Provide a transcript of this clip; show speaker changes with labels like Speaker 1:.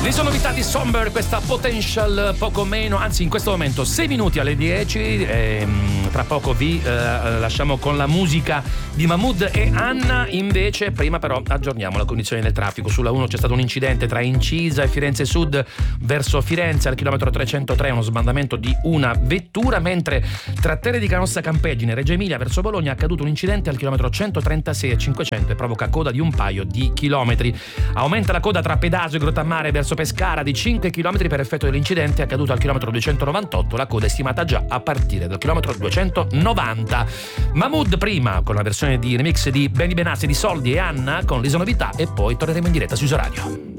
Speaker 1: Le novità di Somber, questa Potential, poco meno, anzi in questo momento 6 minuti alle 10. Tra poco vi lasciamo con la musica di Mahmood e Anna. Invece prima però aggiorniamo la condizione del traffico. Sulla 1 c'è stato un incidente tra Incisa e Firenze Sud verso Firenze al chilometro 303, uno sbandamento di una vettura, mentre tra Terre di Canossa Campeggine e Reggio Emilia verso Bologna è accaduto un incidente al chilometro 136 e 500 e provoca coda di un paio di chilometri. Aumenta la coda tra Pedasio e Grottammare verso Pescara di 5 km per effetto dell'incidente accaduto al chilometro 298. La coda è stimata già a partire dal chilometro 290. Mahmood prima con la versione di remix di Benny Benassi di Soldi e Anna con l'Isonovità, e poi torneremo in diretta su Isoradio.